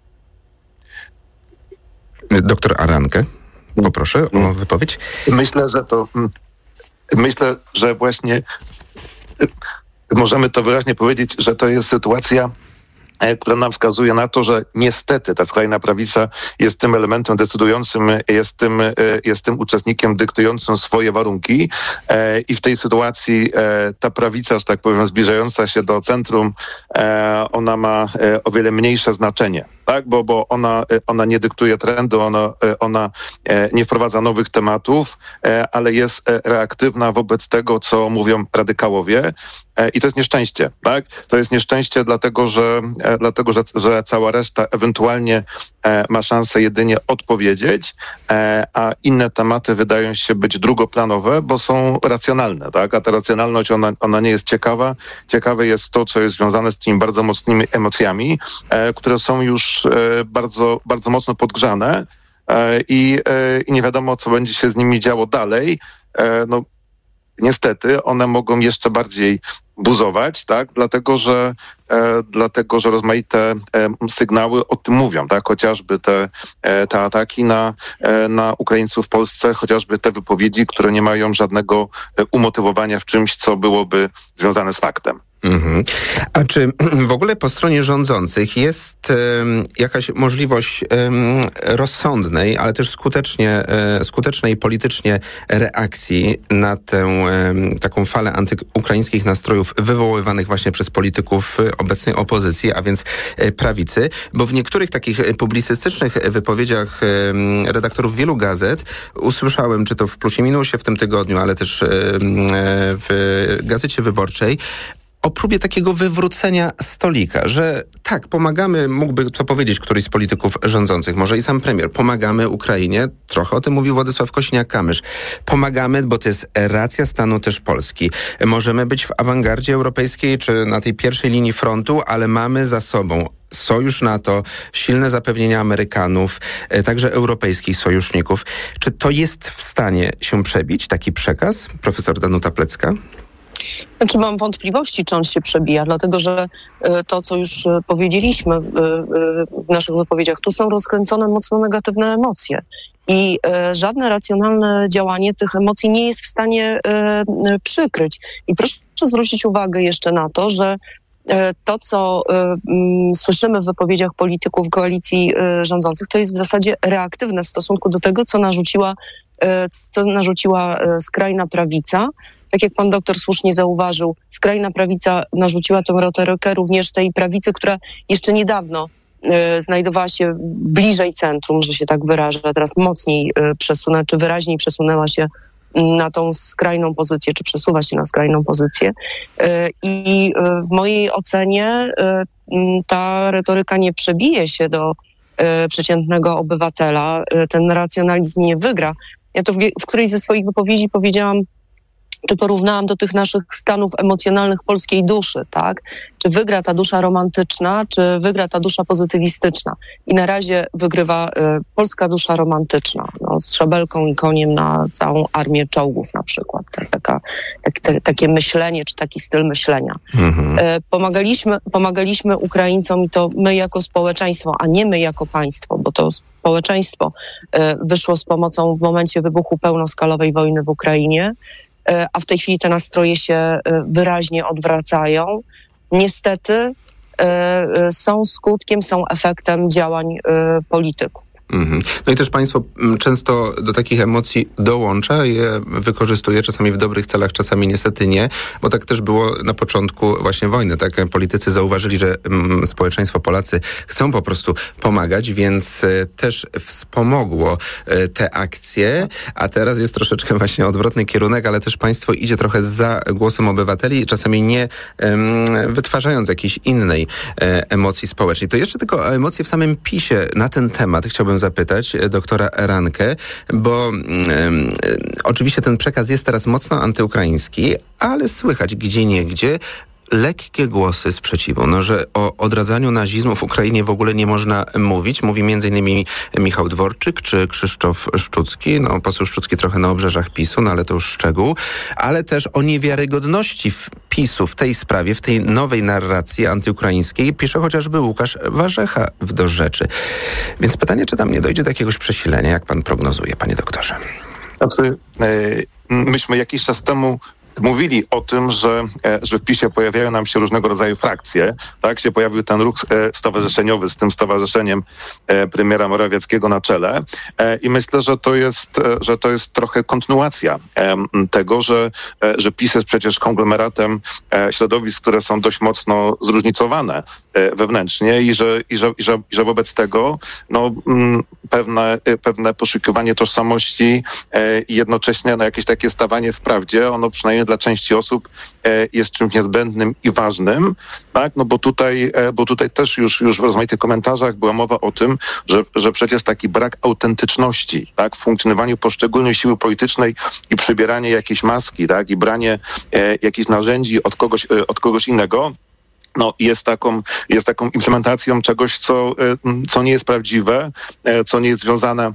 Doktor Arankę, poproszę o wypowiedź. Myślę, że to myślę, że właśnie możemy to wyraźnie powiedzieć, że to jest sytuacja, która nam wskazuje na to, że niestety ta skrajna prawica jest tym elementem decydującym, jest tym, jest tym uczestnikiem dyktującym swoje warunki i w tej sytuacji ta prawica, że tak powiem, zbliżająca się do centrum, ona ma o wiele mniejsze znaczenie. Tak, bo, bo ona, ona nie dyktuje trendu, ona, ona nie wprowadza nowych tematów, ale jest reaktywna wobec tego, co mówią radykałowie. I to jest nieszczęście, tak? To jest nieszczęście dlatego, że, dlatego, że, że cała reszta ewentualnie ma szansę jedynie odpowiedzieć, a inne tematy wydają się być drugoplanowe, bo są racjonalne, tak? A ta racjonalność, ona, ona nie jest ciekawa. Ciekawe jest to, co jest związane z tymi bardzo mocnymi emocjami, które są już bardzo, bardzo mocno podgrzane i, i nie wiadomo, co będzie się z nimi działo dalej. No, niestety one mogą jeszcze bardziej buzować, tak? Dlatego, że e, dlatego, że rozmaite e, sygnały o tym mówią, tak? Chociażby te, e, te ataki na, e, na Ukraińców w Polsce, chociażby te wypowiedzi, które nie mają żadnego e, umotywowania w czymś, co byłoby związane z faktem. Mhm. A czy w ogóle po stronie rządzących jest um, jakaś możliwość um, rozsądnej, ale też skutecznie, um, skutecznej politycznie reakcji na tę um, taką falę antyukraińskich nastrojów wywoływanych właśnie przez polityków obecnej opozycji, a więc prawicy? Bo w niektórych takich publicystycznych wypowiedziach um, redaktorów wielu gazet usłyszałem, czy to w Plusie Minusie w tym tygodniu, ale też um, w Gazecie Wyborczej, o próbie takiego wywrócenia stolika, że tak, pomagamy, mógłby to powiedzieć któryś z polityków rządzących, może i sam premier, pomagamy Ukrainie, trochę o tym mówił Władysław Kosiniak-Kamysz, pomagamy, bo to jest racja stanu też Polski. Możemy być w awangardzie europejskiej, czy na tej pierwszej linii frontu, ale mamy za sobą sojusz NATO, silne zapewnienia Amerykanów, także europejskich sojuszników. Czy to jest w stanie się przebić, taki przekaz? Profesor Danuta Plecka? Znaczy mam wątpliwości, czy on się przebija, dlatego że to, co już powiedzieliśmy w naszych wypowiedziach, tu są rozkręcone mocno negatywne emocje i żadne racjonalne działanie tych emocji nie jest w stanie przykryć. I proszę zwrócić uwagę jeszcze na to, że to, co y, słyszymy w wypowiedziach polityków koalicji y, rządzących, to jest w zasadzie reaktywne w stosunku do tego, co narzuciła, y, co narzuciła y, skrajna prawica. Tak jak pan doktor słusznie zauważył, skrajna prawica narzuciła tę retorykę również tej prawicy, która jeszcze niedawno y, znajdowała się bliżej centrum, że się tak wyrażę, teraz mocniej y, przesunęła, czy wyraźniej przesunęła się na tą skrajną pozycję, czy przesuwa się na skrajną pozycję. I w mojej ocenie ta retoryka nie przebije się do przeciętnego obywatela, ten racjonalizm nie wygra. Ja to w, w którejś ze swoich wypowiedzi powiedziałam, czy porównałam do tych naszych stanów emocjonalnych polskiej duszy, tak? Czy wygra ta dusza romantyczna, czy wygra ta dusza pozytywistyczna. I na razie wygrywa y, polska dusza romantyczna, no, z szabelką i koniem na całą armię czołgów na przykład. Tak, taka, tak, te, takie myślenie, czy taki styl myślenia. Mhm. Y, pomagaliśmy, pomagaliśmy Ukraińcom i to my jako społeczeństwo, a nie my jako państwo, bo to społeczeństwo y, wyszło z pomocą w momencie wybuchu pełnoskalowej wojny w Ukrainie, a w tej chwili te nastroje się wyraźnie odwracają. Niestety są skutkiem, są efektem działań polityków. Mhm. No i też państwo często do takich emocji dołącza, je wykorzystuje, czasami w dobrych celach, czasami niestety nie, bo tak też było na początku właśnie wojny, tak? Politycy zauważyli, że mm, społeczeństwo, Polacy chcą po prostu pomagać, więc e, też wspomogło e, te akcje, a teraz jest troszeczkę właśnie odwrotny kierunek, ale też państwo idzie trochę za głosem obywateli, czasami nie em, wytwarzając jakiejś innej e, emocji społecznej. To jeszcze tylko o emocje w samym PiSie na ten temat chciałbym zapytać doktora Rankę, bo um, oczywiście ten przekaz jest teraz mocno antyukraiński, ale słychać gdzieniegdzie lekkie głosy sprzeciwu, no, że o odradzaniu nazizmu w Ukrainie w ogóle nie można mówić. Mówi między innymi Michał Dworczyk czy Krzysztof Szczucki. No, poseł Szczucki trochę na obrzeżach PiSu, no ale to już szczegół. Ale też o niewiarygodności w PiSu w tej sprawie, w tej nowej narracji antyukraińskiej pisze chociażby Łukasz Warzecha w Do Rzeczy. Więc pytanie, czy tam nie dojdzie do jakiegoś przesilenia, jak pan prognozuje, panie doktorze? Znaczy, yy, myśmy jakiś czas temu mówili o tym, że, że w PiSie pojawiają nam się różnego rodzaju frakcje. Tak się pojawił ten ruch stowarzyszeniowy z tym stowarzyszeniem premiera Morawieckiego na czele. I myślę, że to jest, że to jest trochę kontynuacja tego, że, że PiS jest przecież konglomeratem środowisk, które są dość mocno zróżnicowane wewnętrznie i że, i że, i że, i że wobec tego no, pewne, pewne poszukiwanie tożsamości i jednocześnie no, jakieś takie stawanie w prawdzie, ono przynajmniej dla części osób jest czymś niezbędnym i ważnym, tak? No bo tutaj, bo tutaj też już, już w rozmaitych komentarzach była mowa o tym, że, że przecież taki brak autentyczności, tak? W funkcjonowaniu poszczególnej siły politycznej i przybieranie jakiejś maski, tak? I branie e, jakichś narzędzi od kogoś, e, od kogoś innego, no, jest taką, jest taką implementacją czegoś, co, e, co nie jest prawdziwe, e, co nie jest związane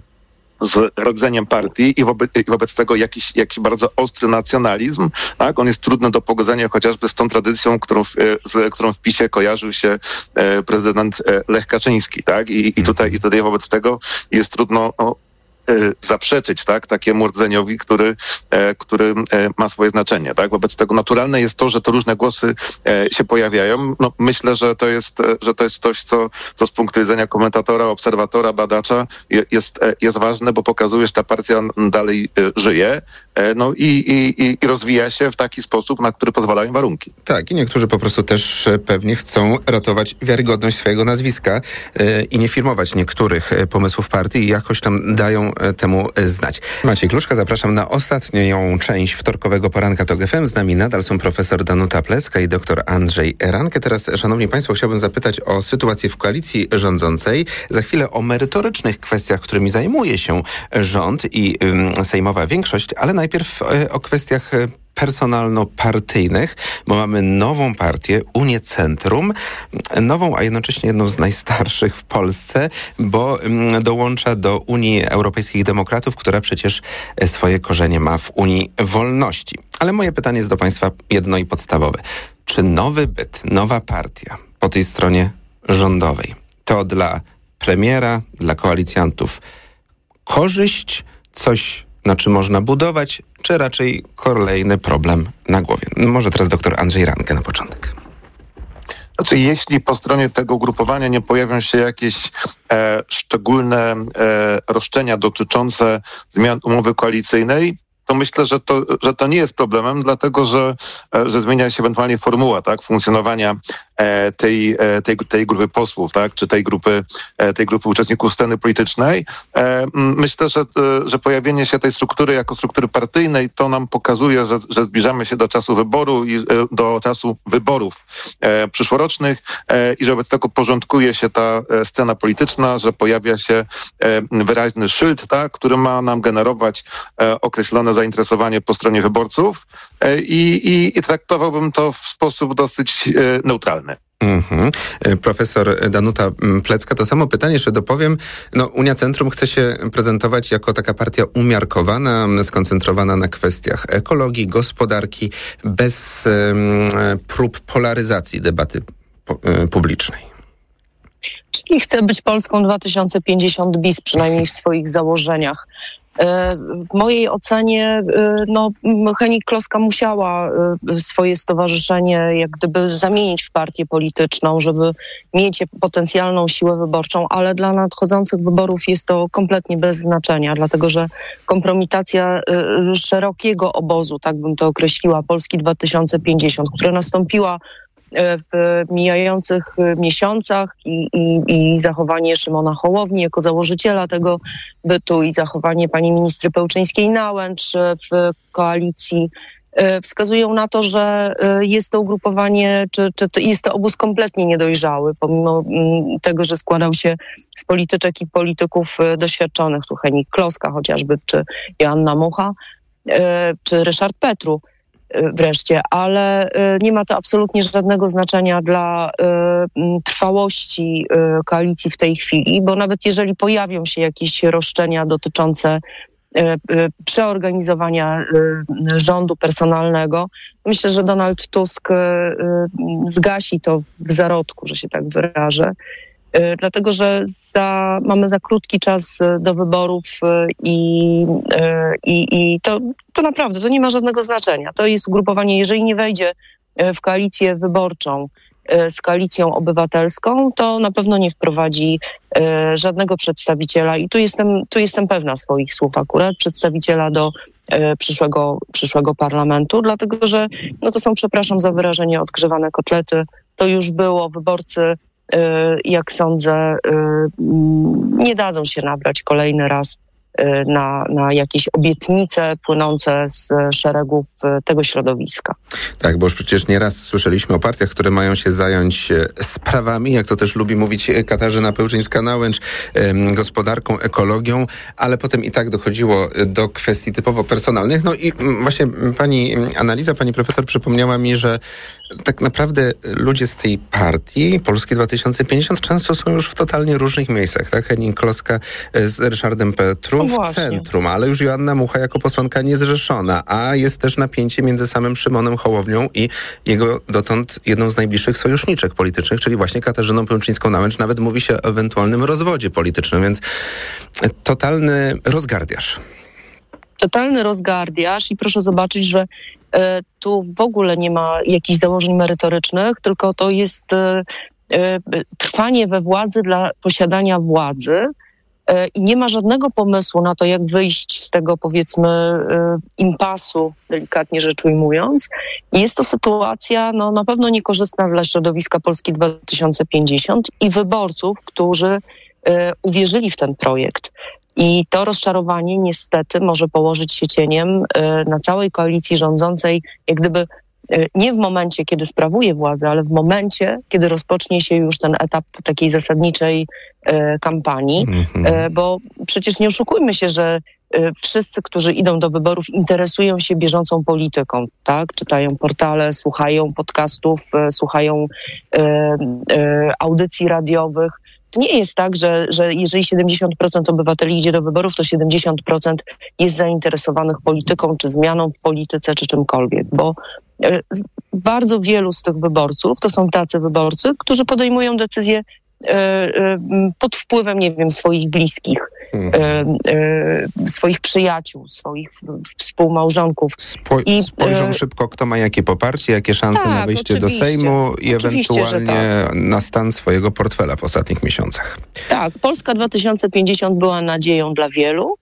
z rodzeniem partii i wobec, i wobec tego jakiś, jakiś bardzo ostry nacjonalizm, tak? On jest trudny do pogodzenia chociażby z tą tradycją, którą, z którą w PiSie kojarzył się e, prezydent Lech Kaczyński, tak? I, i tutaj i tutaj wobec tego jest trudno no, zaprzeczyć, tak, takiemu rdzeniowi, który, e, który e, ma swoje znaczenie, tak. Wobec tego naturalne jest to, że to różne głosy e, się pojawiają. No, myślę, że to jest, że to jest coś, co, co z punktu widzenia komentatora, obserwatora, badacza je, jest, jest ważne, bo pokazuje, że ta partia dalej e, żyje. no i, i, i rozwija się w taki sposób, na który pozwalają warunki. Tak, i niektórzy po prostu też pewnie chcą ratować wiarygodność swojego nazwiska yy, i nie firmować niektórych pomysłów partii i jakoś tam dają temu znać. Maciej Kluczka, zapraszam na ostatnią część wtorkowego poranka TOK F M. Z nami nadal są profesor Danuta Plecka i doktor Andrzej Ranke. Teraz, szanowni państwo, chciałbym zapytać o sytuację w koalicji rządzącej. Za chwilę o merytorycznych kwestiach, którymi zajmuje się rząd i ym, sejmowa większość, ale najpierw y, o kwestiach y, personalno-partyjnych, bo mamy nową partię, Unię Centrum, nową, a jednocześnie jedną z najstarszych w Polsce, bo mm, dołącza do Unii Europejskich Demokratów, która przecież swoje korzenie ma w Unii Wolności. Ale moje pytanie jest do państwa jedno i podstawowe. Czy nowy byt, nowa partia po tej stronie rządowej to dla premiera, dla koalicjantów korzyść, coś, na czym można budować, czy raczej kolejny problem na głowie? Może teraz doktor Andrzej Ranke na początek. Znaczy, jeśli po stronie tego ugrupowania nie pojawią się jakieś e, szczególne e, roszczenia dotyczące zmian umowy koalicyjnej, to myślę, że to, że to nie jest problemem, dlatego że, że zmienia się ewentualnie formuła, tak, funkcjonowania e, tej, e, tej, tej grupy posłów, tak, czy tej grupy, e, tej grupy uczestników sceny politycznej. E, myślę, że, e, że pojawienie się tej struktury jako struktury partyjnej to nam pokazuje, że, że zbliżamy się do czasu wyboru i e, do czasu wyborów e, przyszłorocznych e, i że wobec tego porządkuje się ta e, scena polityczna, że pojawia się e, wyraźny szyld, tak, który ma nam generować e, określone zainteresowanie po stronie wyborców e, i, i, i traktowałbym to w sposób dosyć e, neutralny. Mm-hmm. Profesor Danuta Plecka, to samo pytanie jeszcze dopowiem. No, Unia Centrum chce się prezentować jako taka partia umiarkowana, skoncentrowana na kwestiach ekologii, gospodarki, bez um, prób polaryzacji debaty po, um, publicznej. Czyli chce być Polską dwa tysiące pięćdziesiąt bis, przynajmniej w swoich założeniach. W mojej ocenie no, Hennig-Kloska musiała swoje stowarzyszenie jak gdyby zamienić w partię polityczną, żeby mieć potencjalną siłę wyborczą, ale dla nadchodzących wyborów jest to kompletnie bez znaczenia, dlatego że kompromitacja szerokiego obozu, tak bym to określiła, Polski dwa tysiące pięćdziesiąt, która nastąpiła w mijających miesiącach i, i, i zachowanie Szymona Hołowni jako założyciela tego bytu i zachowanie pani ministry Pełczyńskiej-Nałęcz w koalicji wskazują na to, że jest to ugrupowanie, czy, czy to jest to obóz kompletnie niedojrzały, pomimo tego, że składał się z polityczek i polityków doświadczonych, tu Hennig-Kloska chociażby, czy Joanna Mucha, czy Ryszard Petru wreszcie, ale nie ma to absolutnie żadnego znaczenia dla trwałości koalicji w tej chwili, bo nawet jeżeli pojawią się jakieś roszczenia dotyczące przeorganizowania rządu personalnego, myślę, że Donald Tusk zgasi to w zarodku, że się tak wyrażę. Dlatego, że za, mamy za krótki czas do wyborów i, i, i to, to naprawdę to nie ma żadnego znaczenia. To jest ugrupowanie, jeżeli nie wejdzie w koalicję wyborczą z Koalicją Obywatelską, to na pewno nie wprowadzi żadnego przedstawiciela i tu jestem, tu jestem pewna swoich słów akurat, przedstawiciela do przyszłego, przyszłego parlamentu, dlatego, że no to są, przepraszam za wyrażenie, odgrzewane kotlety. To już było, wyborcy, jak sądzę, nie dadzą się nabrać kolejny raz na, na jakieś obietnice płynące z szeregów tego środowiska. Tak, bo już przecież nieraz słyszeliśmy o partiach, które mają się zająć sprawami, jak to też lubi mówić Katarzyna Pełczyńska-Nałęcz, gospodarką, ekologią, ale potem i tak dochodziło do kwestii typowo personalnych. No i właśnie pani analiza, pani profesor przypomniała mi, że tak naprawdę ludzie z tej partii, Polski dwa tysiące pięćdziesiąt, często są już w totalnie różnych miejscach, tak? Hennig-Kloska z Ryszardem Petru w centrum, ale już Joanna Mucha jako posłanka niezrzeszona, a jest też napięcie między samym Szymonem Hołownią i jego dotąd jedną z najbliższych sojuszniczek politycznych, czyli właśnie Katarzyną Pełczyńską-Nałęcz. Nawet mówi się o ewentualnym rozwodzie politycznym, więc totalny rozgardiaż. Totalny rozgardiaż i proszę zobaczyć, że e, tu w ogóle nie ma jakichś założeń merytorycznych, tylko to jest e, e, trwanie we władzy dla posiadania władzy, i nie ma żadnego pomysłu na to, jak wyjść z tego, powiedzmy, impasu, delikatnie rzecz ujmując. I jest to sytuacja no, na pewno niekorzystna dla środowiska Polski dwa tysiące pięćdziesiąt i wyborców, którzy uwierzyli w ten projekt. I to rozczarowanie niestety może położyć się cieniem na całej koalicji rządzącej, jak gdyby nie w momencie, kiedy sprawuje władzę, ale w momencie, kiedy rozpocznie się już ten etap takiej zasadniczej e, kampanii, mm-hmm. e, bo przecież nie oszukujmy się, że e, wszyscy, którzy idą do wyborów, interesują się bieżącą polityką, tak? Czytają portale, słuchają podcastów, e, słuchają e, e, audycji radiowych. To nie jest tak, że, że jeżeli siedemdziesiąt procent obywateli idzie do wyborów, to siedemdziesiąt procent jest zainteresowanych polityką, czy zmianą w polityce, czy czymkolwiek, bo bardzo wielu z tych wyborców to są tacy wyborcy, którzy podejmują decyzje pod wpływem, nie wiem, swoich bliskich, mhm. swoich przyjaciół, swoich współmałżonków. Spo- I, spojrzą e... szybko, kto ma jakie poparcie, jakie szanse tak, na wejście do Sejmu i oczywiście, ewentualnie tak. na stan swojego portfela w ostatnich miesiącach. Tak, Polska dwa tysiące pięćdziesiąt była nadzieją dla wielu.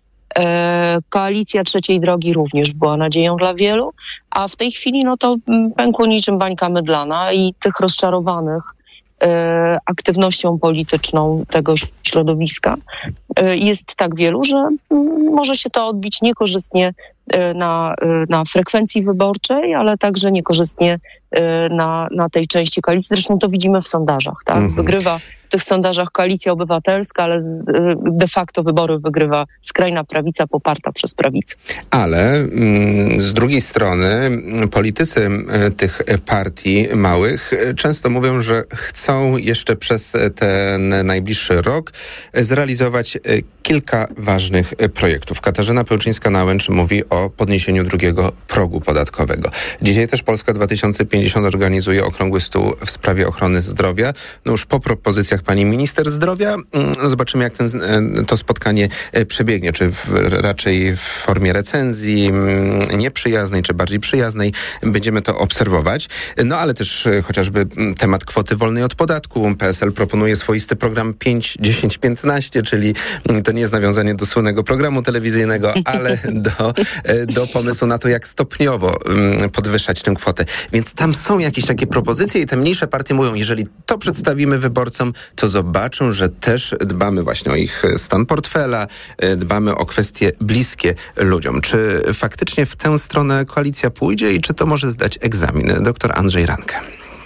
Koalicja Trzeciej Drogi również była nadzieją dla wielu, a w tej chwili no to pękło niczym bańka mydlana i tych rozczarowanych e, aktywnością polityczną tego środowiska e, jest tak wielu, że m, może się to odbić niekorzystnie e, na, e, na frekwencji wyborczej, ale także niekorzystnie e, na, na tej części koalicji. Zresztą to widzimy w sondażach, tak? Mhm. Wygrywa w tych sondażach Koalicja Obywatelska, ale de facto wybory wygrywa skrajna prawica poparta przez prawicę. Ale mm, z drugiej strony politycy tych partii małych często mówią, że chcą jeszcze przez ten najbliższy rok zrealizować kilka ważnych projektów. Katarzyna Pełczyńska-Nałęcz mówi o podniesieniu drugiego progu podatkowego. Dzisiaj też Polska dwa tysiące pięćdziesiąt organizuje okrągły stół w sprawie ochrony zdrowia. No już po propozycjach pani minister zdrowia. Zobaczymy, jak ten, to spotkanie przebiegnie. Czy w, raczej w formie recenzji nieprzyjaznej, czy bardziej przyjaznej. Będziemy to obserwować. No ale też chociażby temat kwoty wolnej od podatku. P S L proponuje swoisty program pięć dziesięć piętnaście, czyli to nie jest nawiązanie do słynnego programu telewizyjnego, ale do, do pomysłu na to, jak stopniowo podwyższać tę kwotę. Więc tam są jakieś takie propozycje i te mniejsze partie mówią, jeżeli to przedstawimy wyborcom, to zobaczą, że też dbamy właśnie o ich stan portfela, dbamy o kwestie bliskie ludziom. Czy faktycznie w tę stronę koalicja pójdzie i czy to może zdać egzamin? Doktor Andrzej Ranke.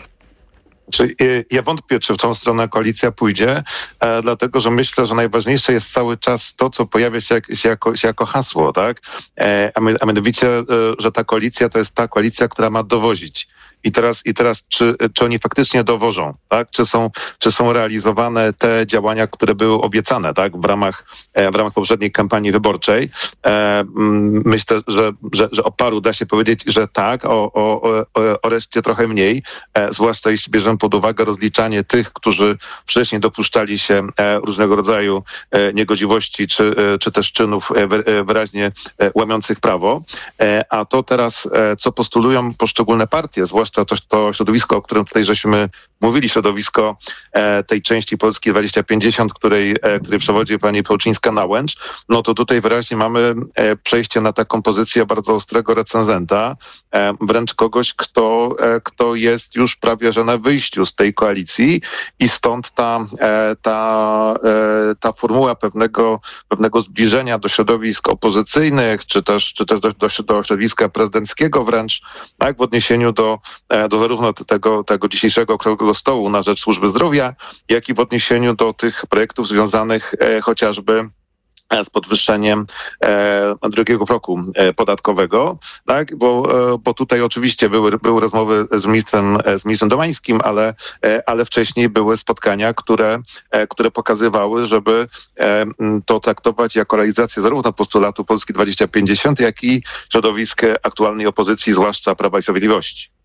Ja wątpię, czy w tą stronę koalicja pójdzie, e, dlatego że myślę, że najważniejsze jest cały czas to, co pojawia się, jak, się, jako, się jako hasło, tak? E, a, my, a mianowicie, e, że ta koalicja to jest ta koalicja, która ma dowozić. I teraz, i teraz czy, czy oni faktycznie dowożą, tak? Czy są, czy są realizowane te działania, które były obiecane, tak? W ramach, w ramach poprzedniej kampanii wyborczej. E, myślę, że, że, że o paru da się powiedzieć, że tak, o, o, o reszcie trochę mniej, e, zwłaszcza jeśli bierzemy pod uwagę rozliczanie tych, którzy wcześniej dopuszczali się e, różnego rodzaju e, niegodziwości, czy, e, czy też czynów e, wyraźnie e, łamiących prawo. E, a to teraz, e, co postulują poszczególne partie, zwłaszcza to, to środowisko, o którym tutaj żeśmy mówili, środowisko e, tej części Polski dwadzieścia pięćdziesiąt, której, e, której przewodzi pani Pełczyńska-Nałęcz, no to tutaj wyraźnie mamy e, przejście na taką pozycję bardzo ostrego recenzenta, e, wręcz kogoś, kto, e, kto jest już prawie że na wyjściu z tej koalicji i stąd ta, e, ta, e, ta formuła pewnego, pewnego zbliżenia do środowisk opozycyjnych, czy też, czy też do, do, do środowiska prezydenckiego wręcz, tak, w odniesieniu do do zarówno tego, tego dzisiejszego okrągłego stołu na rzecz służby zdrowia, jak i w odniesieniu do tych projektów związanych e, chociażby z podwyższeniem e, drugiego progu e, podatkowego, tak? Bo, e, bo tutaj oczywiście były, były rozmowy z ministrem, e, z ministrem Domańskim, ale, e, ale wcześniej były spotkania, które, e, które pokazywały, żeby e, to traktować jako realizację zarówno postulatu Polski dwadzieścia pięćdziesiąt, jak i środowisk aktualnej opozycji, zwłaszcza Prawa i Sprawiedliwości.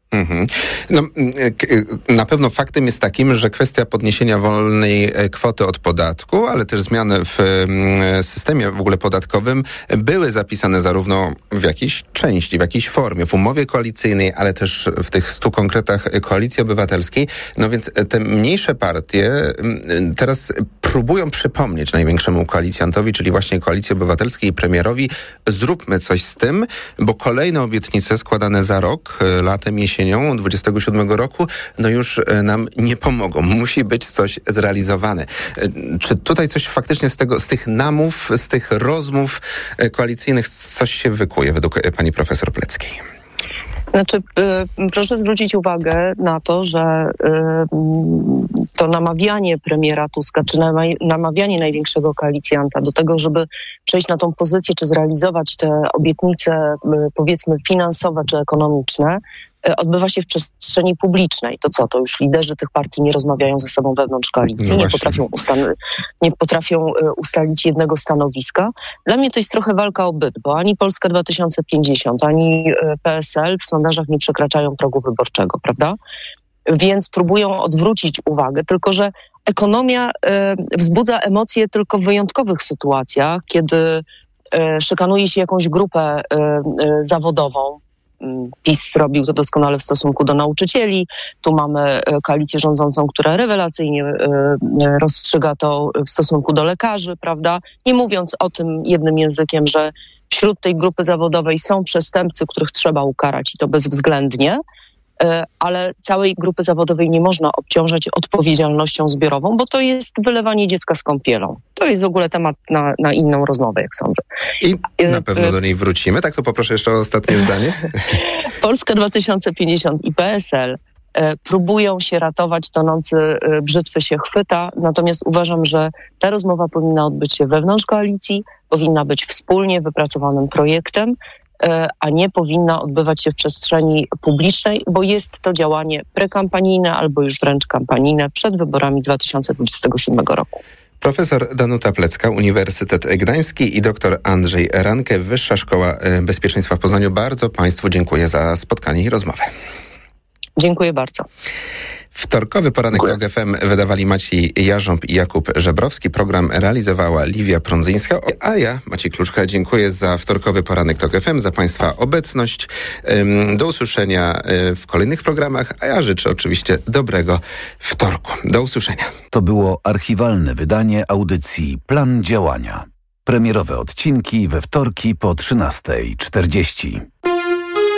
Mhm. No, na pewno faktem jest takim, że kwestia podniesienia wolnej kwoty od podatku, ale też zmiany w systemie w ogóle podatkowym były zapisane zarówno w jakiejś części, w jakiejś formie, w umowie koalicyjnej, ale też w tych stu konkretach Koalicji Obywatelskiej. No więc te mniejsze partie teraz próbują przypomnieć największemu koalicjantowi, czyli właśnie Koalicji Obywatelskiej i premierowi, zróbmy coś z tym, bo kolejne obietnice składane za rok, latem, jesienią dwudziestego siódmego roku, no już nam nie pomogą. Musi być coś zrealizowane. Czy tutaj coś faktycznie z tego, z tych namów, z tych rozmów koalicyjnych coś się wykuje według pani profesor Pleckiej? Znaczy, y, proszę zwrócić uwagę na to, że y, to namawianie premiera Tuska, czy nama- namawianie największego koalicjanta do tego, żeby przejść na tą pozycję, czy zrealizować te obietnice, y, powiedzmy, finansowe czy ekonomiczne, y, odbywa się w przestrzeni publicznej. To co, to już liderzy tych partii nie rozmawiają ze sobą wewnątrz koalicji, no nie potrafią, ustan- nie potrafią y, ustalić jednego stanowiska. Dla mnie to jest trochę walka o byt, bo ani Polska dwa tysiące pięćdziesiąt, ani y, P S L w sondażach nie przekraczają progu wyborczego, prawda? Więc próbują odwrócić uwagę, tylko że ekonomia y, wzbudza emocje tylko w wyjątkowych sytuacjach, kiedy y, szykanuje się jakąś grupę y, y, zawodową. PiS robił to doskonale w stosunku do nauczycieli. Tu mamy koalicję rządzącą, która rewelacyjnie rozstrzyga to w stosunku do lekarzy, prawda? Nie mówiąc o tym jednym językiem, że wśród tej grupy zawodowej są przestępcy, których trzeba ukarać i to bezwzględnie, ale całej grupy zawodowej nie można obciążać odpowiedzialnością zbiorową, bo to jest wylewanie dziecka z kąpielą. To jest w ogóle temat na, na inną rozmowę, jak sądzę. I na pewno do niej wrócimy. Tak, to poproszę jeszcze o ostatnie zdanie. Polska dwa tysiące pięćdziesiąt i P S L e, próbują się ratować, tonący e, brzytwy się chwyta, natomiast uważam, że ta rozmowa powinna odbyć się wewnątrz koalicji, powinna być wspólnie wypracowanym projektem, a nie powinna odbywać się w przestrzeni publicznej, bo jest to działanie prekampanijne albo już wręcz kampanijne przed wyborami dwa tysiące dwudziestego siódmego roku. Profesor Danuta Plecka, Uniwersytet Gdański i doktor Andrzej Ranke, Wyższa Szkoła Bezpieczeństwa w Poznaniu. Bardzo Państwu dziękuję za spotkanie i rozmowę. Dziękuję bardzo. Wtorkowy poranek TOK F M wydawali Maciej Jarząb i Jakub Żebrowski. Program realizowała Liwia Prądzyńska. A ja, Maciej Kluczka, dziękuję za wtorkowy poranek TOK F M, za Państwa obecność. Do usłyszenia w kolejnych programach, a ja życzę oczywiście dobrego wtorku. Do usłyszenia. To było archiwalne wydanie audycji Plan Działania. Premierowe odcinki we wtorki po trzynastej czterdzieści.